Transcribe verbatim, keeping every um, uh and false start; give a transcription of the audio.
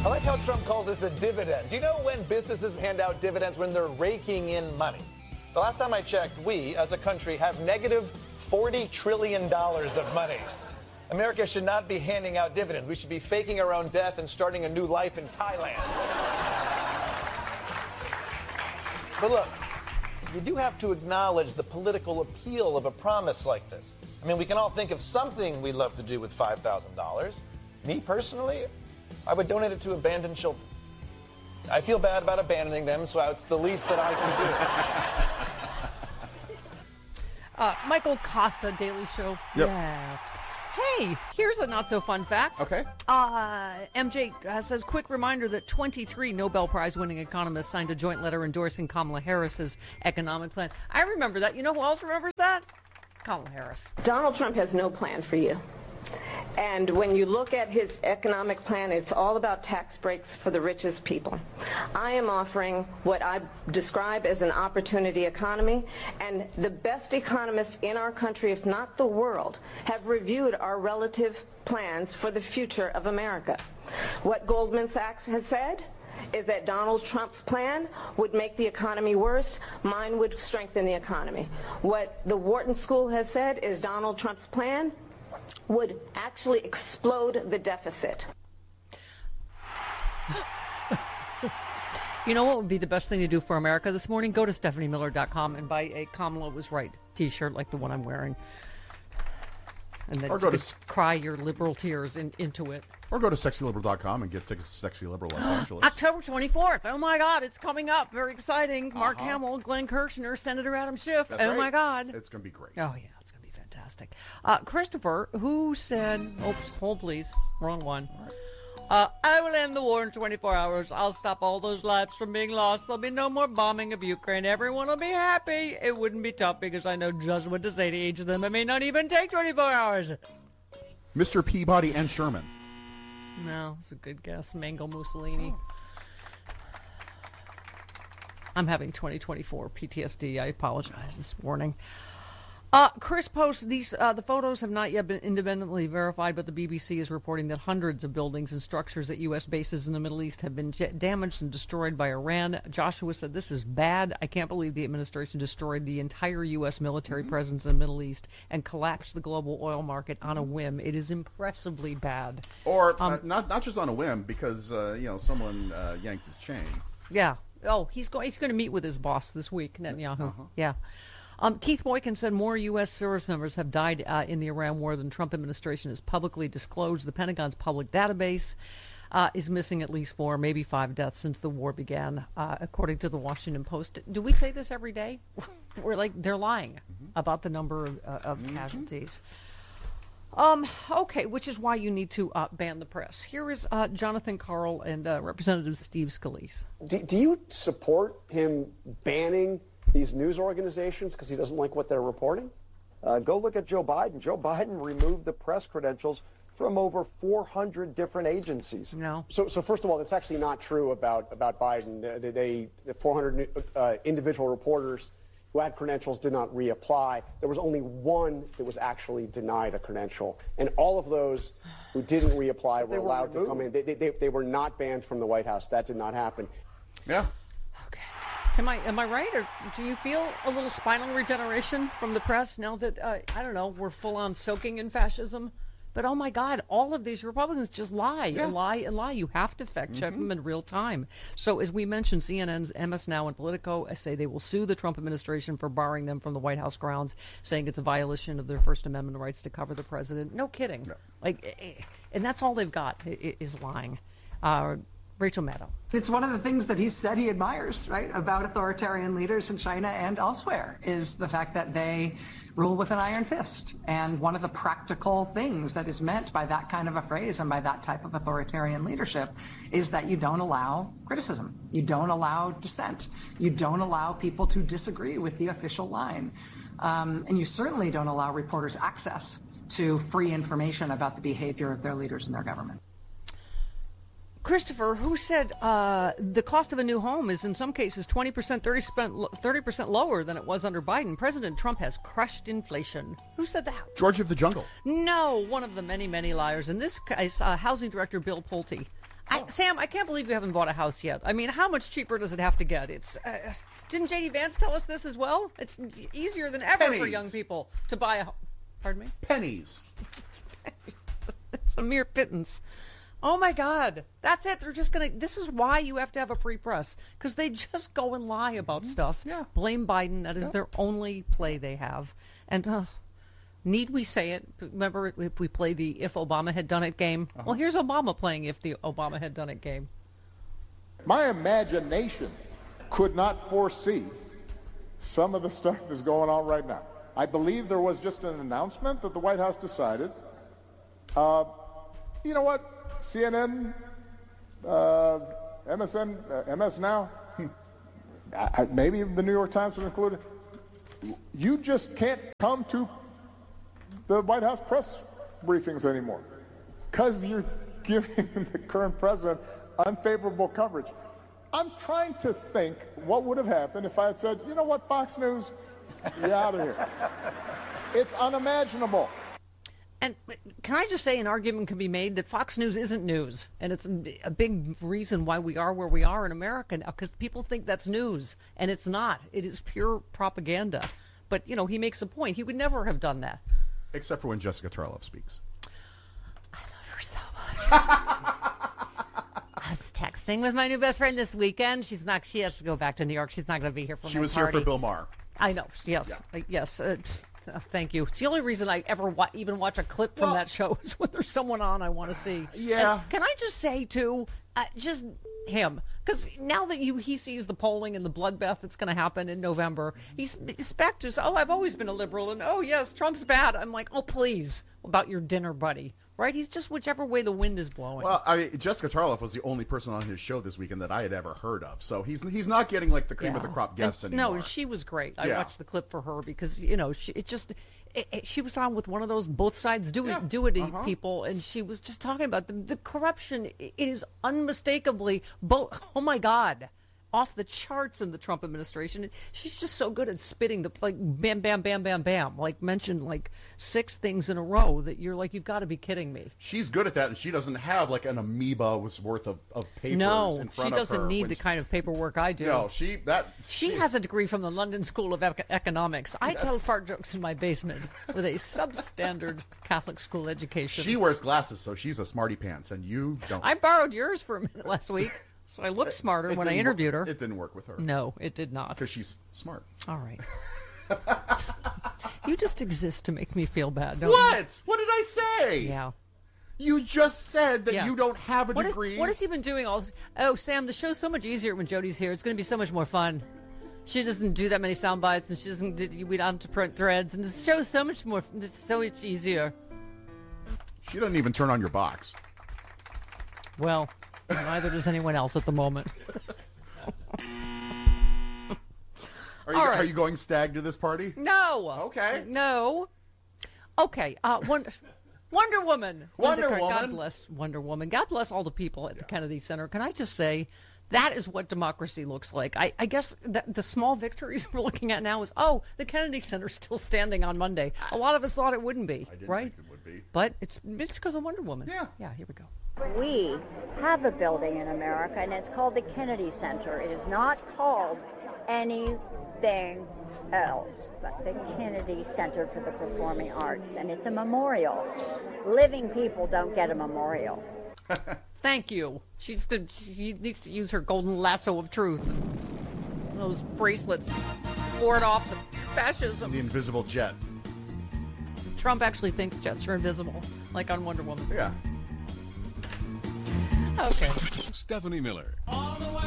I like how Trump calls this a dividend. Do you know when businesses hand out dividends? When they're raking in money. The last time I checked, we, as a country, have negative forty trillion dollars of money. America should not be handing out dividends. We should be faking our own death and starting a new life in Thailand. But look, you do have to acknowledge the political appeal of a promise like this. I mean, we can all think of something we'd love to do with five thousand dollars. Me, personally, I would donate it to abandoned children. I feel bad about abandoning them, so it's the least that I can do. uh, Michael Costa, Daily Show. Yep. Yeah. Hey, here's a not-so-fun fact. Okay. Uh, M J uh, says, quick reminder that twenty-three Nobel Prize-winning economists signed a joint letter endorsing Kamala Harris's economic plan. I remember that. You know who else remembers that? Kamala Harris. Donald Trump has no plan for you. And when you look at his economic plan, it's all about tax breaks for the richest people. I am offering what I describe as an opportunity economy, and the best economists in our country, if not the world, have reviewed our relative plans for the future of America. What Goldman Sachs has said is that Donald Trump's plan would make the economy worse. Mine would strengthen the economy. What the Wharton School has said is Donald Trump's plan would actually explode the deficit. You know what would be the best thing to do for America this morning? Go to Stephanie Miller dot com and buy a Kamala Was Right t-shirt like the one I'm wearing. And then or go to cry your liberal tears in, into it. Or go to sexy liberal dot com and get tickets to Sexy Liberal Los Angeles. October twenty-fourth. Oh, my God. It's coming up. Very exciting. Uh-huh. Mark Hamill, Glenn Kirshner, Senator Adam Schiff. That's oh, right. my God. It's going to be great. Oh, yeah. It's going to be fantastic. Uh, Christopher, who said, oops, hold please, wrong one. Uh, I will end the war in twenty-four hours. I'll stop all those lives from being lost. There'll be no more bombing of Ukraine. Everyone will be happy. It wouldn't be tough because I know just what to say to each of them. It may not even take twenty-four hours. Mister Peabody and Sherman. No, it's a good guess. Mango Mussolini. I'm having twenty twenty-four P T S D. I apologize this morning. Uh, Chris posts these. Uh, the photos have not yet been independently verified, but the B B C is reporting that hundreds of buildings and structures at U S bases in the Middle East have been j- damaged and destroyed by Iran. Joshua said, "This is bad. I can't believe the administration destroyed the entire U S military mm-hmm. presence in the Middle East and collapsed the global oil market on a whim. It is impressively bad." Or um, uh, not not just on a whim, because uh, you know someone uh, yanked his chain. Yeah. Oh, he's going. He's going to meet with his boss this week, Netanyahu. Uh-huh. Yeah. Um, Keith Boykin said more U S service members have died uh, in the Iran war than Trump administration has publicly disclosed. The Pentagon's public database uh, is missing at least four, maybe five deaths since the war began, uh, according to the Washington Post. Do we say this every day? We're like, they're lying mm-hmm. about the number of, uh, of mm-hmm. casualties. Um, okay, which is why you need to uh, ban the press. Here is uh, Jonathan Karl and uh, Representative Steve Scalise. Do, do you support him banning these news organizations because he doesn't like what they're reporting? Uh, go look at Joe Biden. Joe Biden removed the press credentials from over four hundred different agencies. No. So, so first of all, that's actually not true about about Biden. They, they the four hundred uh, individual reporters who had credentials did not reapply. There was only one that was actually denied a credential, and all of those who didn't reapply were allowed to come in. They, they, they were not banned from the White House. That did not happen. Yeah. Am I am I right, or do you feel a little spinal regeneration from the press now that uh, I don't know, we're full on soaking in fascism? But oh my God, all of these Republicans just lie yeah. and lie and lie. You have to fact check mm-hmm. them in real time. So as we mentioned, C N N's M S Now and Politico say they will sue the Trump administration for barring them from the White House grounds, saying it's a violation of their First Amendment rights to cover the president. No kidding. No. Like, and that's all they've got is lying. Uh, Rachel Maddow. It's one of the things that he said he admires, right, about authoritarian leaders in China and elsewhere, is the fact that they rule with an iron fist. And one of the practical things that is meant by that kind of a phrase and by that type of authoritarian leadership is that you don't allow criticism. You don't allow dissent. You don't allow people to disagree with the official line. Um, and you certainly don't allow reporters access to free information about the behavior of their leaders and their government. Christopher, who said uh, the cost of a new home is in some cases twenty percent, thirty percent, thirty percent lower than it was under Biden. President Trump has crushed inflation. Who said that? George of the Jungle. No, one of the many, many liars. In this case, uh, Housing Director Bill Pulte. I, Sam, I can't believe you haven't bought a house yet. I mean, how much cheaper does it have to get? It's uh, didn't J D Vance tell us this as well? It's easier than ever Pennies. for young people to buy a. Pardon me. Pennies. It's, it's a mere pittance. Oh my God, that's it. They're just gonna. This is why you have to have a free press, because they just go and lie about stuff. Yeah. Blame Biden. That is Yeah. their only play they have. And uh, need we say it? Remember, if we play the "If Obama Had Done It" game. Uh-huh. Well, here's Obama playing "If the Obama Had Done It" game. My imagination could not foresee some of the stuff that's going on right now. I believe there was just an announcement that the White House decided, uh, you know what, C N N, uh, M S N, uh, M S Now, I, I, maybe the New York Times was included. You just can't come to the White House press briefings anymore because you're giving the current president unfavorable coverage. I'm trying to think what would have happened if I had said, you know what, Fox News, you're out of here. It's unimaginable. And can I just say an argument can be made that Fox News isn't news, and it's a big reason why we are where we are in America now, because people think that's news, and it's not. It is pure propaganda. But, you know, he makes a point. He would never have done that. Except for when Jessica Tarlov speaks. I love her so much. I was texting with my new best friend this weekend. She's not. She has to go back to New York. She's not going to be here for She my was party. here for Bill Maher. I know. Yes. Yeah. Uh, yes. Uh, uh, thank you. It's the only reason I ever wa- even watch a clip from Well- that show is when there's someone on I want to see. Yeah. And can I just say too, uh, just him, because now that you he sees the polling and the bloodbath that's going to happen in November, he's, he's back to oh I've always been a liberal and oh yes Trump's bad. I'm like oh please about your dinner buddy. Right? He's just whichever way the wind is blowing. Well, I mean, Jessica Tarlov was the only person on his show this weekend that I had ever heard of. So he's he's not getting like the cream of the crop guests And- anymore. No, she was great. I Yeah. watched the clip for her because you know she it just it, it, she was on with one of those both sides do it Yeah. do it Uh-huh. people, and she was just talking about the the corruption. It is unmistakably both. Oh my God. Off the charts in the Trump administration. She's just so good at spitting the like bam, bam, bam, bam, bam. Like mentioned like six things in a row that you're like, you've got to be kidding me. She's good at that, and she doesn't have like an amoeba's worth of, of papers No, in she front of her. doesn't need when the she- kind of paperwork I do. No, she that She has a degree from the London School of Ec- Economics. I tell fart jokes in my basement with a substandard Catholic school education. She wears glasses, so she's a smarty pants, and you don't. I borrowed yours for a minute last week, so I looked smarter It when I didn't interviewed work- her. It didn't work with her. No, it did not. Because she's smart. All right. You just exist to make me feel bad, don't What? What did I say? you? Yeah. You just said that Yeah. you don't have a What, is, degree. what has he been doing all this? Oh, Sam, the show's so much easier when Jody's here. It's going to be so much more fun. She doesn't do that many sound bites, and she doesn't. do- We don't have to print threads, and the show's so much more. It's so much easier. She doesn't even turn on your box. Well, neither does anyone else at the moment. Are you, All right. are you going stag to this party? No. Okay. No. Okay. Uh, Wonder, Wonder Woman. Wonder God Woman. bless Wonder Woman. God bless all the people at the Kennedy Center. Can I just say, that is what democracy looks like. I, I guess the, the small victories we're looking at now is, oh, the Kennedy Center's still standing on Monday. A lot of us thought it wouldn't be, I didn't right? think it would be. But it's it's because of Wonder Woman. Yeah. Yeah. Here we go. We have a building in America, and it's called the Kennedy Center. It is not called anything else but the Kennedy Center for the Performing Arts, and it's a memorial. Living people don't get a memorial. Thank you. She's to, she needs to use her golden lasso of truth. Those bracelets ward off the fascism. The invisible jet. Trump actually thinks jets are invisible, like on Wonder Woman. Yeah. Okay. Stephanie Miller.